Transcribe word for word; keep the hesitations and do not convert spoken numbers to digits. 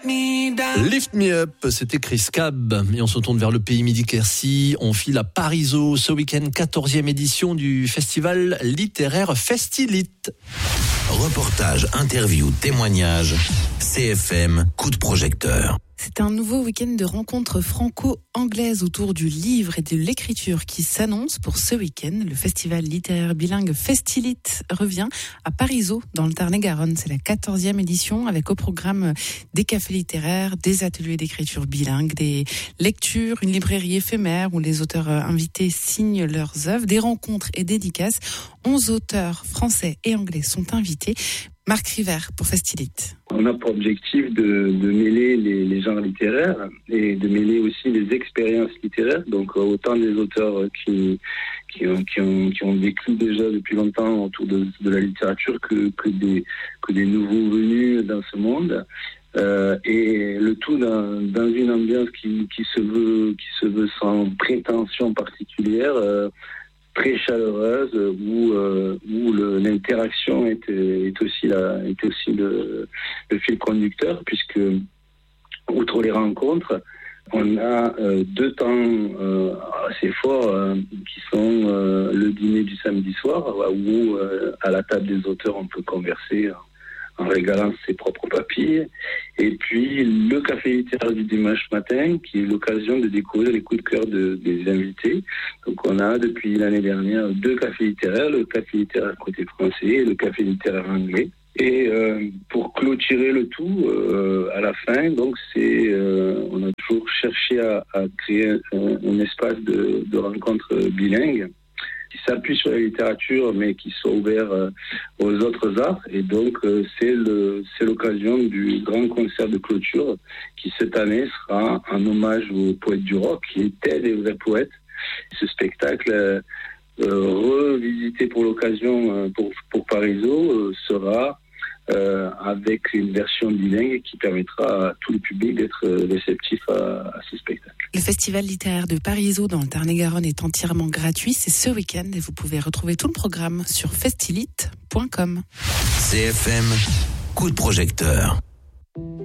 Lift Me Up, c'était Chris Cab. Et on se tourne vers le pays Midi-Quercy. On file à Parisot ce week-end, quatorzième édition du festival littéraire Festilite. Reportage, interview, témoignage. C F M, coup de projecteur. C'est un nouveau week-end de rencontres franco-anglaises autour du livre et de l'écriture qui s'annonce pour ce week-end. Le festival littéraire bilingue Festilite revient à Parisot, dans le Tarn-et-Garonne. C'est la quatorzième édition avec au programme des cafés littéraires, des ateliers d'écriture bilingue, des lectures, une librairie éphémère où les auteurs invités signent leurs œuvres, des rencontres et dédicaces. Onze auteurs français et anglais sont invités. Marc Rivert pour Festilite. On a pour objectif de, de mêler les, les genres littéraires et de mêler aussi les expériences littéraires. Donc autant des auteurs qui, qui, ont, qui, ont, qui ont vécu déjà depuis longtemps autour de, de la littérature que, que, des, que des nouveaux venus dans ce monde. Euh, et le tout dans, dans une ambiance qui, qui, se veut, qui se veut sans prétention particulière, euh, très chaleureuse, où, euh, où le, l'interaction est, est aussi, la, est aussi le, le fil conducteur, puisque, outre les rencontres, on a euh, deux temps euh, assez forts euh, qui sont euh, le dîner du samedi soir, où euh, à la table des auteurs on peut converser en régalant ses propres papilles, et puis le café littéraire du dimanche matin, qui est l'occasion de découvrir les coups de cœur de, des invités. Donc on a depuis l'année dernière deux cafés littéraires, le café littéraire côté français et le café littéraire anglais. Et euh, pour clôturer le tout, euh, à la fin, donc c'est, euh, on a toujours cherché à, à créer un, un espace de, de rencontre bilingue qui s'appuie sur la littérature, mais qui soit ouvert euh, aux autres arts. Et donc, euh, c'est, le, c'est l'occasion du grand concert de clôture, qui cette année sera un hommage aux poètes du rock, qui étaient des vrais poètes. Ce spectacle, euh, euh, revisité pour l'occasion euh, pour, pour Parisot, euh, sera euh, avec une version bilingue qui permettra à tout le public d'être réceptif à, à ce spectacle. Le festival littéraire de Parisot dans le Tarn-et-Garonne est entièrement gratuit. C'est ce week-end et vous pouvez retrouver tout le programme sur festilite point com. C F M, coup de projecteur.